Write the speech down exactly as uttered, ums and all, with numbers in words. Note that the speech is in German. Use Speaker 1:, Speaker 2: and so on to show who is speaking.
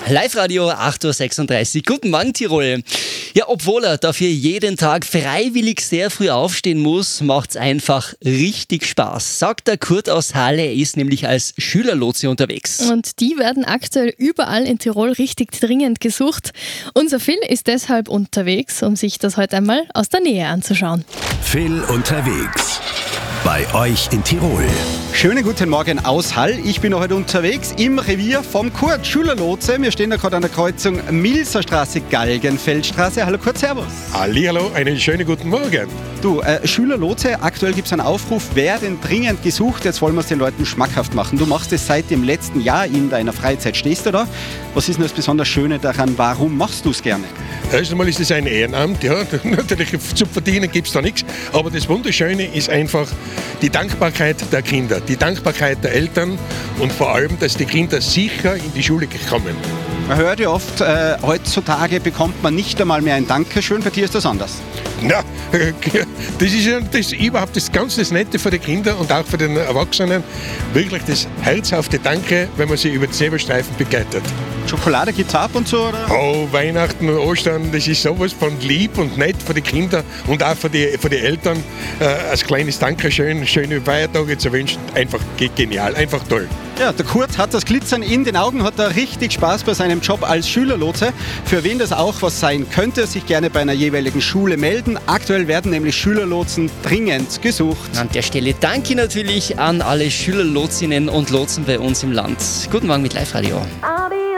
Speaker 1: Live-Radio acht Uhr sechsunddreißig. Guten Morgen, Tirol. Ja, obwohl er dafür jeden Tag freiwillig sehr früh aufstehen muss, macht's einfach richtig Spaß, sagt der Kurt aus Halle. Er ist nämlich als Schülerlotse unterwegs.
Speaker 2: Und die werden aktuell überall in Tirol richtig dringend gesucht. Unser Phil ist deshalb unterwegs, um sich das heute einmal aus der Nähe anzuschauen.
Speaker 3: Phil unterwegs. Bei euch in Tirol.
Speaker 4: Schönen guten Morgen aus Hall. Ich bin heute unterwegs im Revier vom Kurt, Schülerlotse. Wir stehen da gerade an der Kreuzung Milserstraße, Galgenfeldstraße. Hallo Kurt, servus.
Speaker 5: Hallihallo, einen schönen guten Morgen.
Speaker 4: Du, äh, Schülerlotse, aktuell gibt es einen Aufruf, wer denn dringend gesucht? Jetzt wollen wir es den Leuten schmackhaft machen. Du machst es seit dem letzten Jahr in deiner Freizeit. Stehst du da? Was ist denn das besonders Schöne daran? Warum machst du es gerne?
Speaker 5: Erst einmal ist es ein Ehrenamt, ja. Natürlich zu verdienen gibt es da nichts. Aber das Wunderschöne ist einfach die Dankbarkeit der Kinder, die Dankbarkeit der Eltern und vor allem, dass die Kinder sicher in die Schule kommen.
Speaker 4: Man hört ja oft, äh, heutzutage bekommt man nicht einmal mehr ein Dankeschön. Bei dir ist das anders.
Speaker 5: Na, das ist ja das, überhaupt das ganz das Nette für die Kinder und auch für den Erwachsenen. Wirklich das herzhafte Danke, wenn man sie über den Zebrastreifen begleitet.
Speaker 4: Schokolade gibt es ab und zu, oder?
Speaker 5: Oh, Weihnachten und Ostern, das ist sowas von lieb und nett für die Kinder und auch für die, für die Eltern. Äh, als kleines Dankeschön, schöne Feiertage zu wünschen. Einfach genial, einfach toll.
Speaker 4: Ja, der Kurt hat das Glitzern in den Augen, hat da richtig Spaß bei seinem Job als Schülerlotse. Für wen das auch was sein könnte, sich gerne bei einer jeweiligen Schule melden. Aktuell werden nämlich Schülerlotsen dringend gesucht.
Speaker 1: An der Stelle danke natürlich an alle Schülerlotsinnen und Lotsen bei uns im Land. Guten Morgen mit Live-Radio.